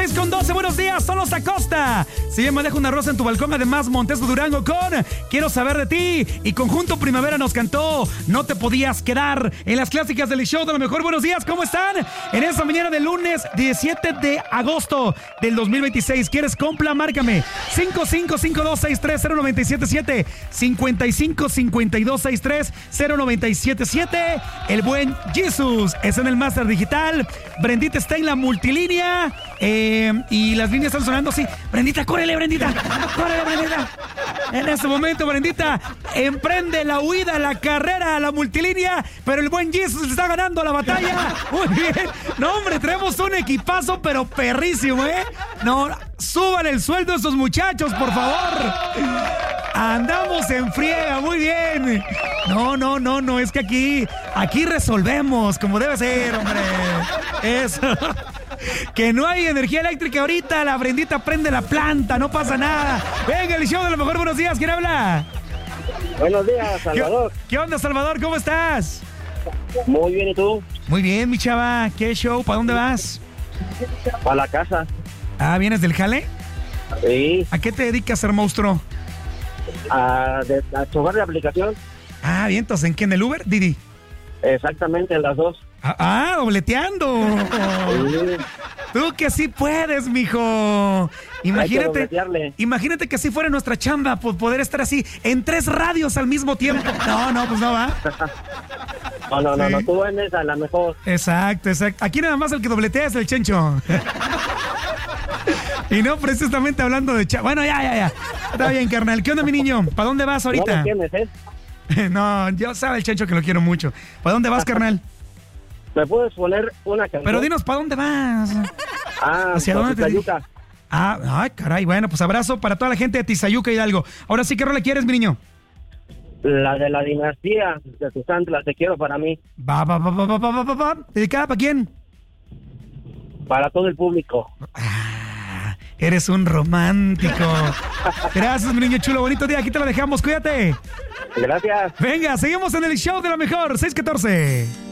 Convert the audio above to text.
Con 12, buenos días, son los Acosta. Se llama Deja una rosa en tu balcón, además Montesco Durango con Quiero saber de ti. Y Conjunto Primavera nos cantó No te podías quedar en las clásicas del show de lo mejor. Buenos días, ¿cómo están? En esta mañana de lunes 17 de agosto del 2026. ¿Quieres compra? Márcame 5552630977 5552630977. El buen Jesus es en el Máster Digital. Brendita está en la multilínea. Y las líneas están sonando así. Brendita, córrele, Brendita. Córrele, Brendita. En este momento, Brendita emprende la huida, la carrera, la multilínea. Pero el buen Jesus está ganando la batalla. Muy bien. No, hombre, traemos un equipazo, pero perrísimo, ¿eh? No, suban el sueldo a esos muchachos, por favor. Andamos en friega, muy bien. No, es que aquí resolvemos como debe ser, hombre. Eso. Que no hay energía eléctrica ahorita, la Brendita prende la planta, no pasa nada. Venga, el show de lo mejor, buenos días, ¿quién habla? Buenos días, Salvador. ¿Qué onda, Salvador? ¿Cómo estás? Muy bien, ¿y tú? Muy bien, mi chava, ¿qué show? ¿Para dónde vas? A la casa. Ah, ¿vienes del jale? Sí. ¿A qué te dedicas, ser monstruo? A chofer de aplicación. Ah, bien, entonces, ¿en qué? ¿En el Uber, Didi? Exactamente, en las dos. Dobleteando. Sí. Tú que sí puedes, mijo. Imagínate que así fuera nuestra chamba, poder estar así en 3 radios al mismo tiempo. No, pues no va. No, tú en esa, la mejor. Exacto. Aquí nada más el que dobletea es el Chencho. Y no precisamente hablando de Bueno, ya. Está bien, carnal. ¿Qué onda, mi niño? ¿Para dónde vas ahorita? No me tienes, No, yo sabe el Chencho que lo quiero mucho. ¿Para dónde vas, carnal? ¿Me puedes poner una canción? Pero dinos, ¿para dónde vas? ¿Hacia dónde te Tizayuca? Ay, caray. Bueno, pues abrazo para toda la gente de Tizayuca Hidalgo. Ahora sí, ¿qué rola quieres, mi niño? La de la dinastía de Susantla, Te quiero para mí. Va. ¿Dedicada para quién? Para todo el público. Eres un romántico. Gracias, mi niño chulo. Bonito día. Aquí te lo dejamos. Cuídate. Gracias. Venga, seguimos en el show de lo mejor. 614.